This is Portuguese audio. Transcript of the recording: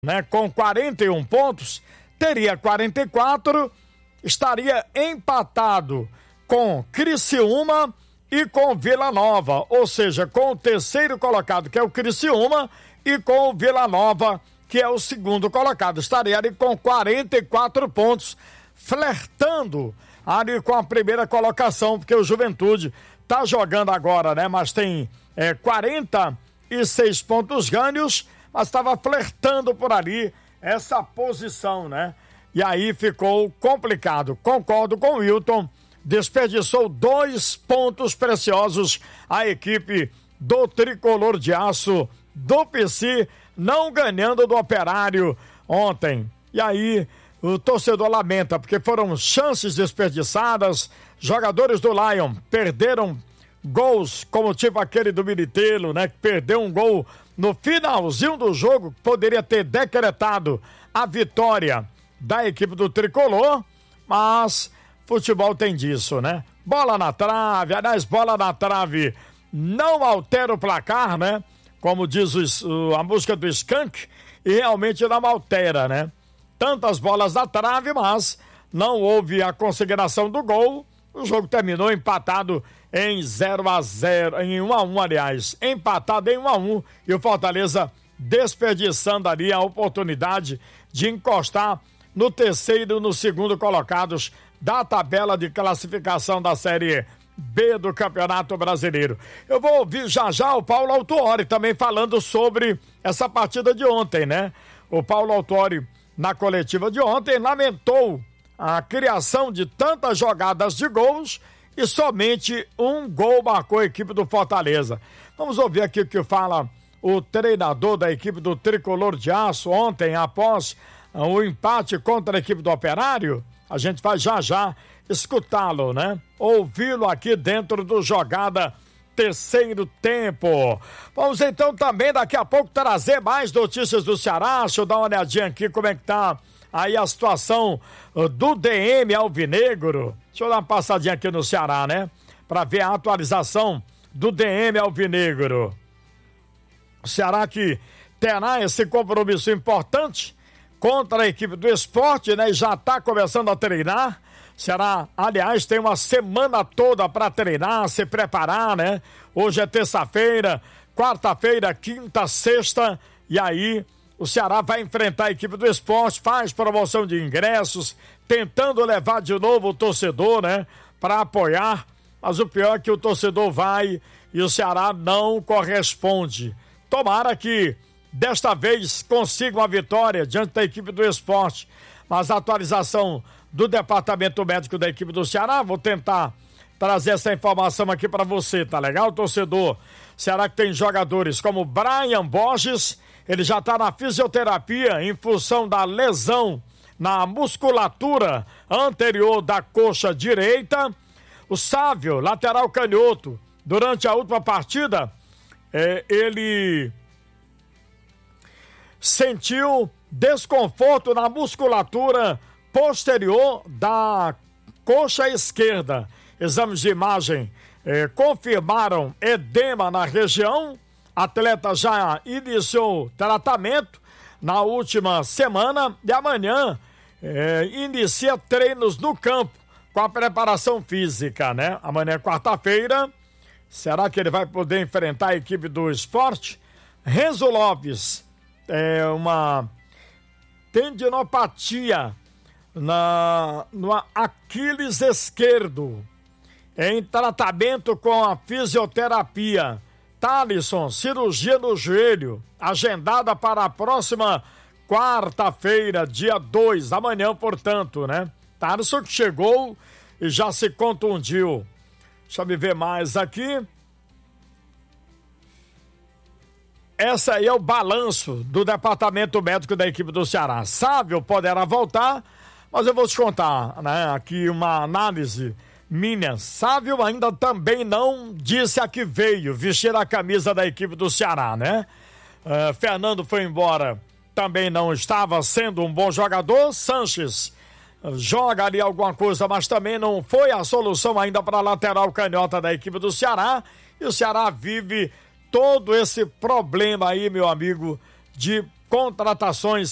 né, com 41 pontos, teria 44, estaria empatado com Criciúma e com Vila Nova, ou seja, com o terceiro colocado, que é o Criciúma, e com o Vila Nova, que é o segundo colocado. Estaria ali com 44 pontos, flertando ali com a primeira colocação, porque o Juventude tá jogando agora, né? Mas tem 46 pontos ganhos, mas estava flertando por ali essa posição, né? E aí ficou complicado. Concordo com o Wilton, desperdiçou 2 pontos preciosos a equipe do Tricolor de Aço do PC, não ganhando do Operário ontem. E aí o torcedor lamenta, porque foram chances desperdiçadas. Jogadores do Lion perderam gols, como tipo aquele do Militelo, né? Que perdeu um gol no finalzinho do jogo, poderia ter decretado a vitória da equipe do Tricolor, mas futebol tem disso, né? Bola na trave, aliás, bola na trave não altera o placar, né? Como diz a música do Skank, e realmente não altera, né? Tantas bolas na trave, mas não houve a consignação do gol. O jogo terminou empatado em 0-0, em 1-1, aliás, empatado em 1-1, e o Fortaleza desperdiçando ali a oportunidade de encostar no terceiro e no segundo colocados da tabela de classificação da Série B do Campeonato Brasileiro. Eu vou ouvir já o Paulo Autuori também falando sobre essa partida de ontem, né? O Paulo Autuori, na coletiva de ontem, lamentou a criação de tantas jogadas de gols e somente um gol marcou a equipe do Fortaleza. Vamos ouvir aqui o que fala o treinador da equipe do Tricolor de Aço ontem, após o empate contra a equipe do Operário. A gente vai já escutá-lo, né? Ouvi-lo aqui dentro do Jogada Terceiro Tempo. Vamos então também daqui a pouco trazer mais notícias do Ceará. Deixa eu dar uma olhadinha aqui como é que tá aí a situação do DM Alvinegro. Deixa eu dar uma passadinha aqui no Ceará, né? Para ver a atualização do DM Alvinegro. O Ceará que terá esse compromisso importante contra a equipe do Sport, né? E já está começando a treinar. Ceará, aliás, tem uma semana toda para treinar, se preparar, né? Hoje é terça-feira, quarta-feira, quinta, sexta, e aí o Ceará vai enfrentar a equipe do Sport, faz promoção de ingressos, tentando levar de novo o torcedor, né? Para apoiar, mas o pior é que o torcedor vai e o Ceará não corresponde. Tomara que desta vez consiga uma vitória diante da equipe do Sport, mas a atualização do departamento médico da equipe do Ceará, vou tentar trazer essa informação aqui para você, tá legal, torcedor? Ceará que tem jogadores como Brian Borges, ele já tá na fisioterapia em função da lesão na musculatura anterior da coxa direita. O Sávio, lateral canhoto, durante a última partida, ele sentiu desconforto na musculatura posterior da coxa esquerda. Exames de imagem confirmaram edema na região. Atleta já iniciou tratamento na última semana e amanhã inicia treinos no campo com a preparação física, né? Amanhã é quarta-feira. Será que ele vai poder enfrentar a equipe do Sport? Renzo Lopes, uma tendinopatia no Aquiles esquerdo, em tratamento com a fisioterapia. Thalisson, cirurgia no joelho, agendada para a próxima quarta-feira, dia 2, amanhã, portanto, né? Thalisson que chegou e já se contundiu. Deixa eu ver mais aqui. Essa aí é o balanço do departamento médico da equipe do Ceará. Sávio poderá voltar, mas eu vou te contar, né? Aqui uma análise minha. Sávio ainda também não disse a que veio vestir a camisa da equipe do Ceará, né? Fernando foi embora, também não estava sendo um bom jogador. Sanches joga ali alguma coisa, mas também não foi a solução ainda para a lateral canhota da equipe do Ceará. E o Ceará vive todo esse problema aí, meu amigo, de contratações